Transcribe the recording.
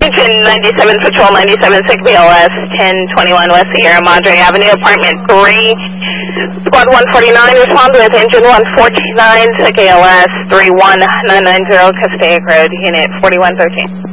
Engine 97 Patrol 97 6 BLS 1021 West Sierra Madre Avenue, apartment 3, squad 149, respond with engine 149, SICK ALS 31990, Castaic Road, unit 4113.